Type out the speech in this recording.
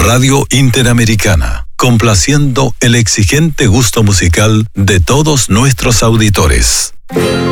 Radio Interamericana, complaciendo el exigente gusto musical de todos nuestros auditores.